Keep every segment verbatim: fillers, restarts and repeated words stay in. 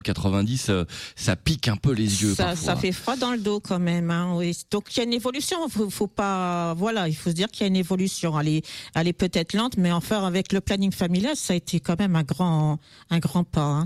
quatre-vingt-dix, euh, ça pique un peu les yeux Ça, parfois. ça fait froid dans le dos quand même. Hein, oui. Donc il y a une évolution. Faut, faut pas, voilà, il faut se dire qu'il y a une évolution. Elle est, elle est peut-être lente, mais enfin avec le planning familial, ça a été quand même un grand, un grand pas. Hein.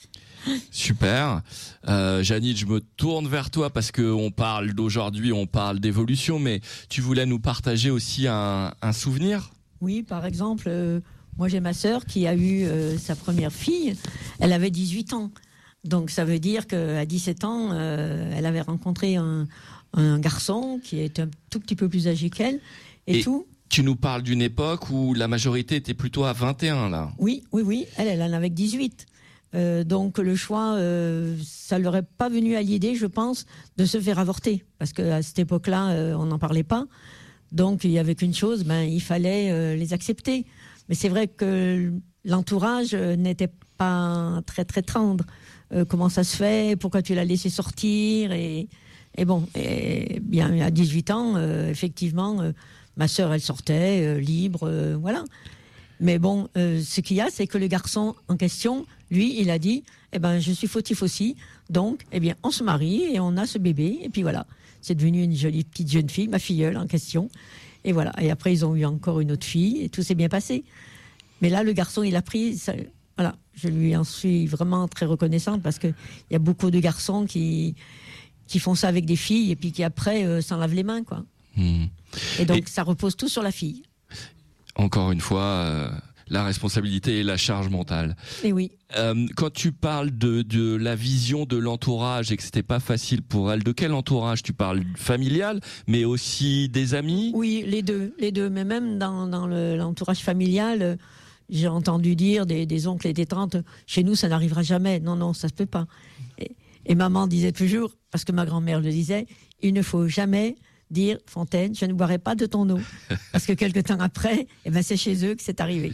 Super. Euh, Janine, je me tourne vers toi parce que on parle d'aujourd'hui, on parle d'évolution, mais tu voulais nous partager aussi un, un souvenir? Oui, par exemple, euh, moi j'ai ma sœur qui a eu euh, sa première fille, elle avait dix-huit ans. Donc ça veut dire qu'à dix-sept ans, euh, elle avait rencontré un, un garçon qui était un tout petit peu plus âgé qu'elle et, et tout. Tu nous parles d'une époque où la majorité était plutôt à vingt et un là. Oui, oui, oui, elle, elle en avait dix-huit. Euh, donc le choix, euh, ça leur est pas venu à l'idée, je pense, de se faire avorter, parce que à cette époque-là, euh, on n'en parlait pas. Donc il y avait qu'une chose, ben il fallait euh, les accepter. Mais c'est vrai que l'entourage euh, n'était pas très très tendre. Euh, comment ça se fait? Pourquoi tu l'as laissé sortir? Et, et bon, et bien à dix-huit ans, euh, effectivement, euh, ma sœur elle sortait euh, libre, euh, voilà. Mais bon, euh, ce qu'il y a, c'est que le garçon en question, lui, il a dit, eh ben, je suis fautif aussi, donc, eh bien, on se marie et on a ce bébé, et puis voilà. C'est devenu une jolie petite jeune fille, ma filleule en question, et voilà. Et après, ils ont eu encore une autre fille, et tout s'est bien passé. Mais là, le garçon, il a pris, ça, voilà, je lui en suis vraiment très reconnaissante, parce que il y a beaucoup de garçons qui qui font ça avec des filles, et puis qui après euh, s'en lavent les mains, quoi. Mmh. Et donc, Et... ça repose tout sur la fille. Encore une fois, euh, la responsabilité et la charge mentale. Et oui. Euh, quand tu parles de, de la vision de l'entourage et que c'était pas facile pour elle, de quel entourage tu parles? Familial, mais aussi des amis? Oui, les deux, les deux. Mais même dans, dans le, l'entourage familial, euh, j'ai entendu dire des, des oncles et des tantes, chez nous, ça n'arrivera jamais. Non, non, ça se peut pas. Et, et maman disait toujours, parce que ma grand-mère le disait, il ne faut jamais dire, Fontaine, je ne boirai pas de ton eau. Parce que quelque temps après, eh ben, c'est chez eux que c'est arrivé.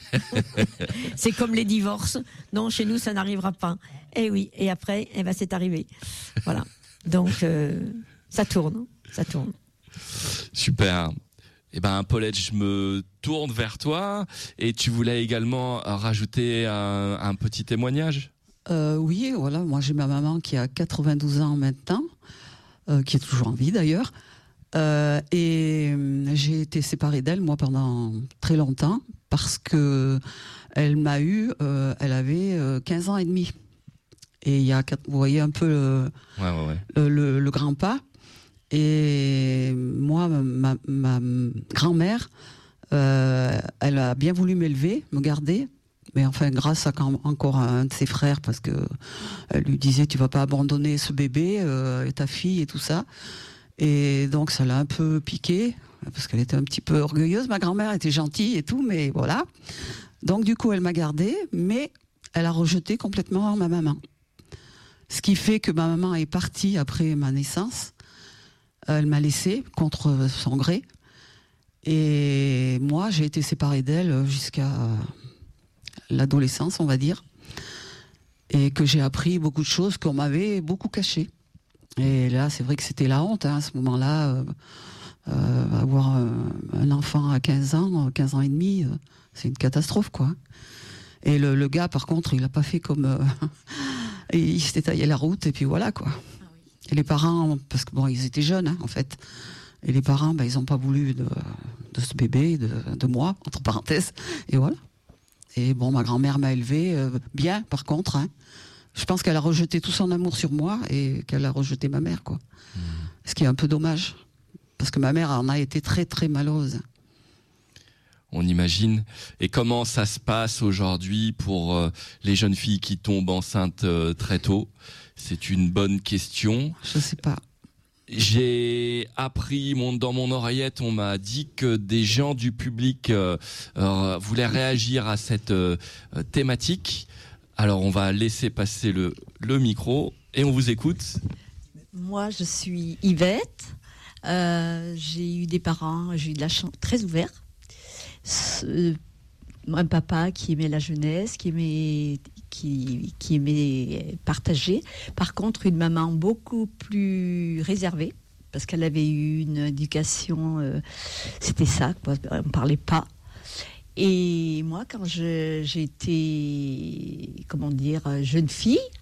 C'est comme les divorces. Non, chez nous, ça n'arrivera pas. Et oui, et après, eh ben, c'est arrivé. Voilà. Donc, euh, ça tourne, ça tourne. Super. Eh ben, Paulette, je me tourne vers toi et tu voulais également rajouter un, un petit témoignage? Euh, oui, voilà. Moi, j'ai ma maman qui a quatre-vingt-douze ans maintenant, euh, qui est toujours en vie d'ailleurs. Euh, et j'ai été séparée d'elle moi pendant très longtemps parce que elle m'a eu, euh, elle avait euh, quinze ans et demi. Et il y a, vous voyez un peu le, ouais, ouais, ouais. le, le, le grand pas. Et moi, ma, ma grand-mère, euh, elle a bien voulu m'élever, me garder. Mais enfin, grâce à quand, encore à un de ses frères, parce que elle lui disait, tu vas pas abandonner ce bébé euh, et ta fille et tout ça. Et donc, ça l'a un peu piqué, parce qu'elle était un petit peu orgueilleuse. Ma grand-mère était gentille et tout, mais voilà. Donc, du coup, elle m'a gardée, mais elle a rejeté complètement ma maman. Ce qui fait que ma maman est partie après ma naissance. Elle m'a laissée contre son gré. Et moi, j'ai été séparée d'elle jusqu'à l'adolescence, on va dire. Et que j'ai appris beaucoup de choses qu'on m'avait beaucoup cachées. Et là, c'est vrai que c'était la honte, hein, à ce moment-là. Euh, euh, avoir euh, un enfant à quinze ans, quinze ans et demi, euh, c'est une catastrophe, quoi. Et le, le gars, par contre, il n'a pas fait comme... Euh, il s'était taillé la route, et puis voilà, quoi. Ah oui. Et les parents, parce que bon, ils étaient jeunes, hein, en fait. Et les parents, ben, ils n'ont pas voulu de, de ce bébé, de, de moi, entre parenthèses. Et voilà. Et bon, ma grand-mère m'a élevée euh, bien, par contre, hein. Je pense qu'elle a rejeté tout son amour sur moi et qu'elle a rejeté ma mère, quoi. Mmh. Ce qui est un peu dommage. Parce que ma mère en a été très, très malheureuse. On imagine. Et comment ça se passe aujourd'hui pour euh, les jeunes filles qui tombent enceintes euh, très tôt? C'est une bonne question. Je sais pas. J'ai appris, mon, dans mon oreillette, on m'a dit que des gens du public euh, euh, voulaient réagir à cette euh, thématique. Alors, on va laisser passer le, le micro et on vous écoute. Moi, je suis Yvette. Euh, j'ai eu des parents, j'ai eu de la chance très ouverte. Ce, un papa qui aimait la jeunesse, qui aimait, qui, qui aimait partager. Par contre, une maman beaucoup plus réservée, parce qu'elle avait eu une éducation, euh, c'était ça, quoi, on ne parlait pas. Et moi, quand je, j'étais, comment dire, jeune fille,